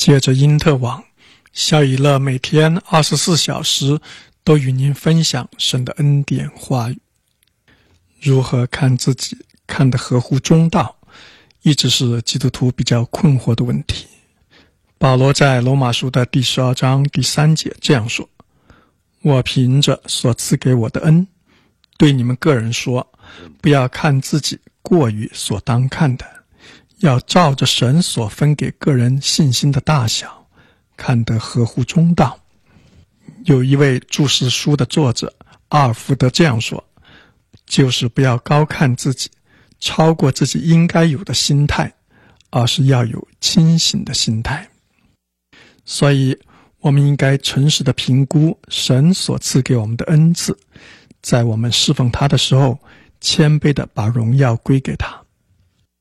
借着因特网，肖以乐每天24小时都与您分享神的恩典话语。如何看自己看得合乎中道，一直是基督徒比较困惑的问题。保罗在罗马书的第12章第3节这样说：我凭着所赐给我的恩，对你们个人说，不要看自己过于所当看的，要照着神所分给个人信心的大小，看得合乎中道。有一位注释书的作者阿尔福德这样说，就是不要高看自己，超过自己应该有的心态，而是要有清醒的心态。所以我们应该诚实地评估神所赐给我们的恩赐，在我们侍奉他的时候，谦卑地把荣耀归给他。